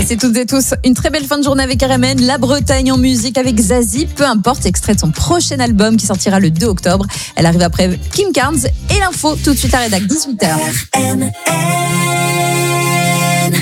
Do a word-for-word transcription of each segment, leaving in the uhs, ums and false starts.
Passez toutes et tous une très belle fin de journée avec R M N. La Bretagne en musique avec Zazie, peu importe, extrait de son prochain album qui sortira le deux octobre. Elle arrive après Kim Carnes et l'info tout de suite à rédac dix-huit heures. R M N,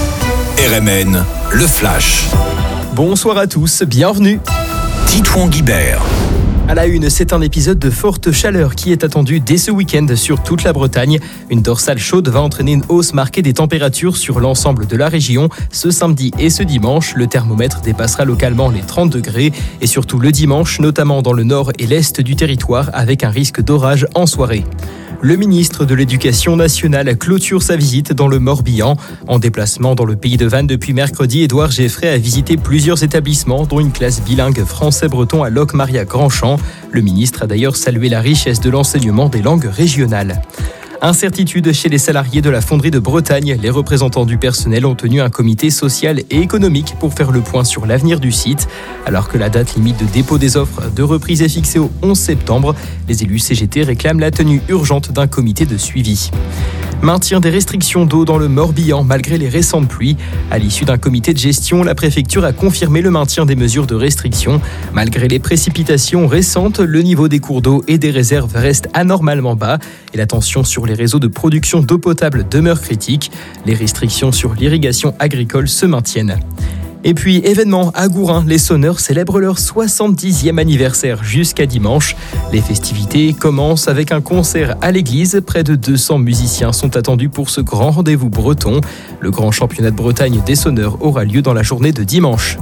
R M N, le flash. Bonsoir à tous, bienvenue. Titouan Guibert. À la une, c'est un épisode de forte chaleur qui est attendu dès ce week-end sur toute la Bretagne. Une dorsale chaude va entraîner une hausse marquée des températures sur l'ensemble de la région. Ce samedi et ce dimanche, le thermomètre dépassera localement les trente degrés. Et surtout le dimanche, notamment dans le nord et l'est du territoire, avec un risque d'orage en soirée. Le ministre de l'Éducation nationale clôture sa visite dans le Morbihan. En déplacement dans le pays de Vannes depuis mercredi, Édouard Geffray a visité plusieurs établissements, dont une classe bilingue français-breton à Locmaria-Grandchamp. Le ministre a d'ailleurs salué la richesse de l'enseignement des langues régionales. Incertitude chez les salariés de la fonderie de Bretagne. Les représentants du personnel ont tenu un comité social et économique pour faire le point sur l'avenir du site. Alors que la date limite de dépôt des offres de reprise est fixée au onze septembre, les élus C G T réclament la tenue urgente d'un comité de suivi. Maintien des restrictions d'eau dans le Morbihan malgré les récentes pluies. À l'issue d'un comité de gestion, la préfecture a confirmé le maintien des mesures de restriction. Malgré les précipitations récentes, le niveau des cours d'eau et des réserves reste anormalement bas et la tension sur les réseaux de production d'eau potable demeure critique. Les restrictions sur l'irrigation agricole se maintiennent. Et puis, événement à Gourin, les sonneurs célèbrent leur soixante-dixième anniversaire jusqu'à dimanche. Les festivités commencent avec un concert à l'église. Près de deux cents musiciens sont attendus pour ce grand rendez-vous breton. Le grand championnat de Bretagne des sonneurs aura lieu dans la journée de dimanche.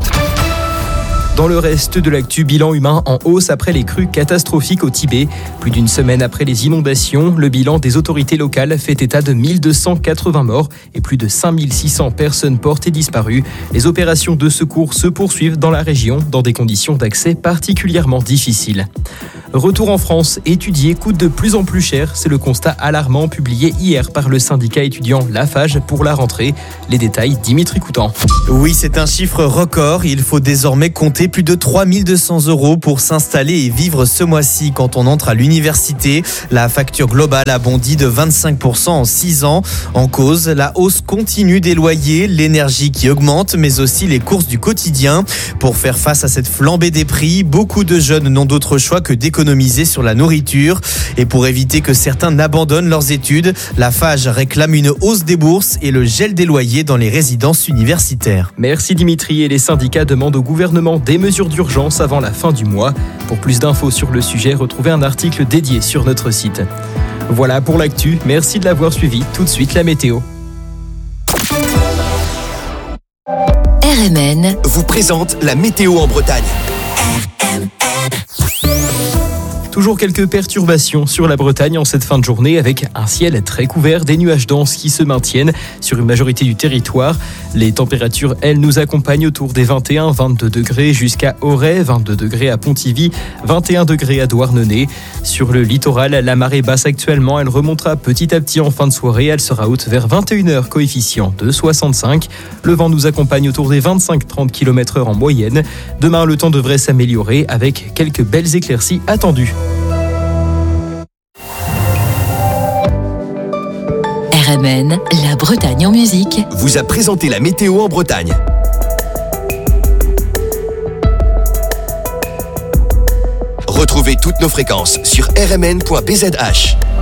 Dans le reste de l'actu, bilan humain en hausse après les crues catastrophiques au Tibet. Plus d'une semaine après les inondations, le bilan des autorités locales fait état de mille deux cent quatre-vingts morts et plus de cinq mille six cents personnes portées disparues. Les opérations de secours se poursuivent dans la région dans des conditions d'accès particulièrement difficiles. Retour en France, étudier coûte de plus en plus cher. C'est le constat alarmant publié hier par le syndicat étudiant Lafage pour la rentrée. Les détails, Dimitri Coutan. Oui, c'est un chiffre record. Il faut désormais compter plus de trois mille deux cents euros pour s'installer et vivre ce mois-ci quand on entre à l'université. La facture globale a bondi de vingt-cinq pour cent en six ans. En cause, la hausse continue des loyers, l'énergie qui augmente, mais aussi les courses du quotidien. Pour faire face à cette flambée des prix, beaucoup de jeunes n'ont d'autre choix que d'économiser sur la nourriture. Et pour éviter que certains n'abandonnent leurs études, la Fage réclame une hausse des bourses et le gel des loyers dans les résidences universitaires. Merci Dimitri. Et les syndicats demandent au gouvernement des mesures d'urgence avant la fin du mois. Pour plus d'infos sur le sujet, retrouvez un article dédié sur notre site. Voilà pour l'actu. Merci de l'avoir suivi. Tout de suite la météo. R M N vous présente la météo en Bretagne. Toujours quelques perturbations sur la Bretagne en cette fin de journée avec un ciel très couvert, des nuages denses qui se maintiennent sur une majorité du territoire. Les températures, elles, nous accompagnent autour des vingt et un à vingt-deux degrés jusqu'à Auray, vingt-deux degrés à Pontivy, vingt et un degrés à Douarnenez. Sur le littoral, la marée basse actuellement, elle remontera petit à petit en fin de soirée. Elle sera haute vers vingt et une heures, coefficient de soixante-cinq. Le vent nous accompagne autour des vingt-cinq à trente kilomètres heure en moyenne. Demain, le temps devrait s'améliorer avec quelques belles éclaircies attendues. R M N, la Bretagne en musique, vous a présenté la météo en Bretagne. Retrouvez toutes nos fréquences sur r m n point b z h.